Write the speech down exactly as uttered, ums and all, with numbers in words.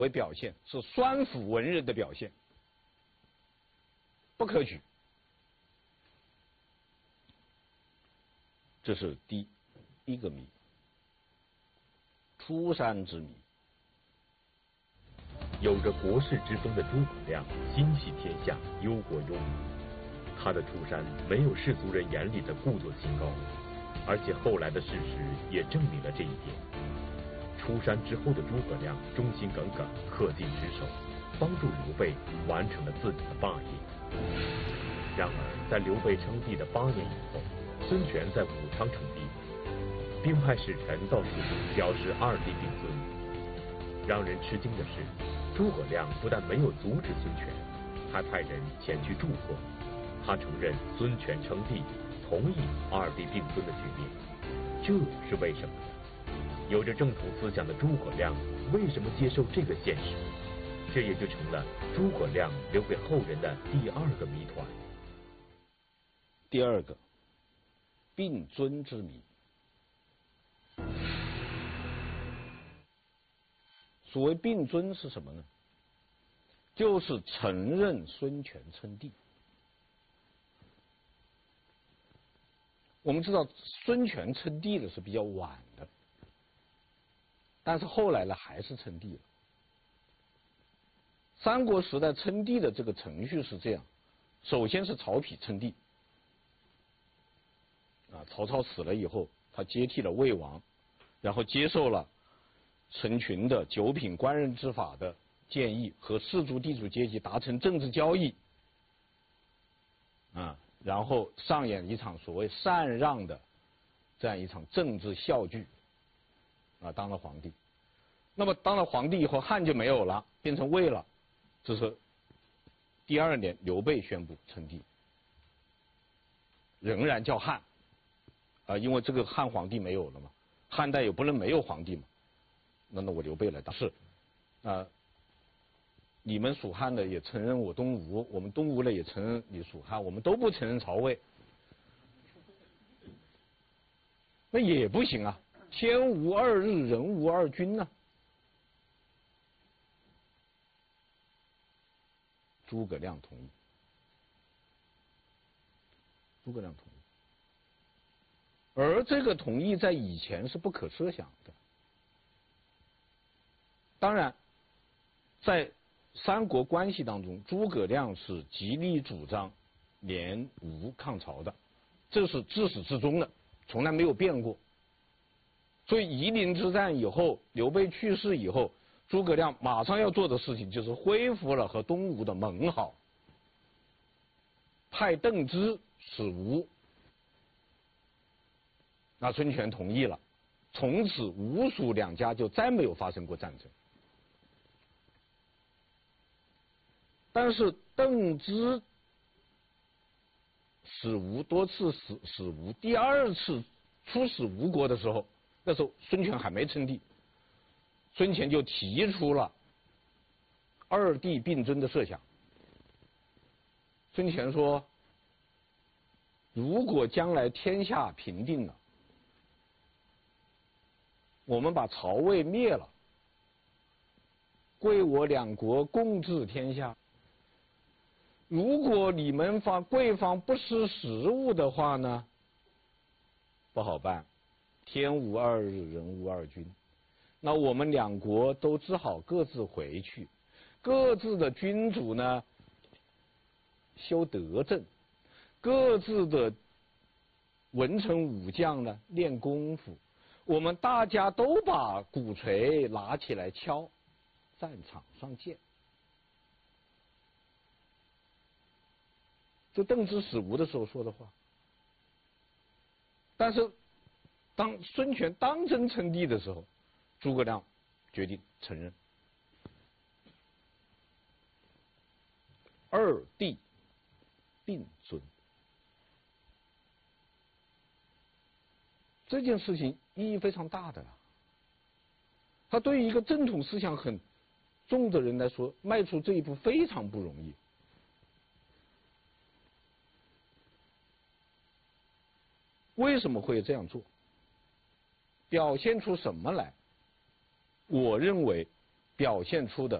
为表现，是酸腐文人的表现，不可取。这是第一个谜，出山之谜。 有着国士之风的诸葛亮心系天下，忧国忧民。他的出山没有世俗人眼里的故作清高，而且后来的事实也证明了这一点。出山之后的诸葛亮忠心耿耿，恪尽职守，帮助刘备完成了自己的霸业。然而，在刘备称帝的八年以后，孙权在武昌称帝，并派使臣到此表示二帝并尊。让人吃惊的是，诸葛亮不但没有阻止孙权，还派人前去祝贺。他承认孙权称帝，同意二帝并尊的局面，这是为什么呢？有着正统思想的诸葛亮为什么接受这个现实？这也就成了诸葛亮留给后人的第二个谜团。 第二个，并尊之谜。所谓并尊是什么呢？就是承认孙权称帝。我们知道孙权称帝的是比较晚的，但是后来呢还是称帝了。三国时代称帝的这个程序是这样：首先是曹丕称帝，啊，曹操死了以后，他接替了魏王，然后接受了陈群的九品官人之法的建议，和士族地主阶级达成政治交易，啊，然后上演一场所谓禅让的这样一场政治笑剧，啊，当了皇帝。那么当了皇帝以后，汉就没有了，变成魏了。这是第二年刘备宣布称帝，仍然叫汉，啊，因为这个汉皇帝没有了嘛，汉代也不能没有皇帝嘛。那那我刘备来当是，啊，你们蜀汉的也承认我东吴，我们东吴的也承认你蜀汉，我们都不承认曹魏，那也不行啊，天无二日，人无二君呢、啊。诸葛亮同意，诸葛亮同意，而这个同意在以前是不可设想的。当然，在三国关系当中，诸葛亮是极力主张联吴抗曹的，这是自始至终的，从来没有变过。所以夷陵之战以后，刘备去世以后，诸葛亮马上要做的事情就是恢复了和东吴的盟好，派邓芝使吴，那孙权同意了，从此吴蜀两家就再没有发生过战争。但是邓芝使吴多次使使吴，第二次出使吴国的时候，那时候孙权还没称帝，孙权就提出了二帝并尊的设想。孙权说，如果将来天下平定了，我们把曹魏灭了，贵我两国共治天下。如果你们方贵方不识时务的话呢，不好办，天无二日，人无二君。那我们两国都只好各自回去，各自的君主呢修德政，各自的文臣武将呢练功夫，我们大家都把鼓槌拿起来敲，战场上见。这邓芝使吴的时候说的话。但是当孙权当真称帝的时候，诸葛亮决定承认二帝并尊。这件事情意义非常大的，他对于一个正统思想很重的人来说，迈出这一步非常不容易。为什么会这样做？表现出什么来？我认为表现出的